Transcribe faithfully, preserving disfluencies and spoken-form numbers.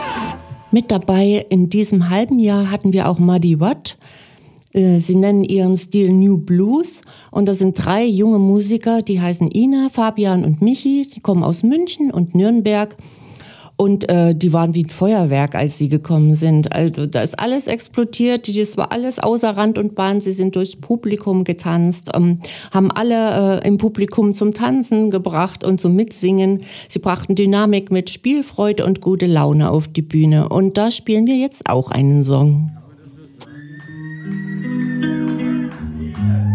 Mit dabei in diesem halben Jahr hatten wir auch Muddy Watt. Sie nennen ihren Stil New Blues und das sind drei junge Musiker, die heißen Ina, Fabian und Michi. Die kommen aus München und Nürnberg und äh, die waren wie ein Feuerwerk, als sie gekommen sind. Also da ist alles explodiert, das war alles außer Rand und Band. Sie sind durchs Publikum getanzt, ähm, haben alle äh, im Publikum zum Tanzen gebracht und zum Mitsingen. Sie brachten Dynamik mit, Spielfreude und gute Laune auf die Bühne und da spielen wir jetzt auch einen Song.